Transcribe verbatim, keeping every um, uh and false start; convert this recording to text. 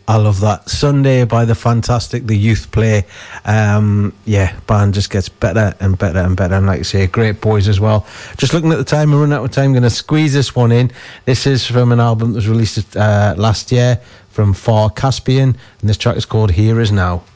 I love that. Sunday by the fantastic The Youth Play. Um, yeah, band just gets better and better and better. And like I say, great boys as well. Just looking at the time, we're running out of time. Going to squeeze this one in. This is from an album that was released uh, last year from Far Caspian. And this track is called Here Is Now.